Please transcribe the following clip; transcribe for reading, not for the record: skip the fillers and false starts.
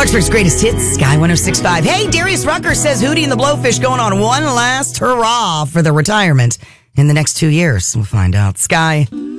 Clarksburg's greatest hits, Sky 106.5. Hey, Darius Rucker says Hootie and the Blowfish going on one last hurrah for the retirement in the next 2 years. We'll find out. Sky.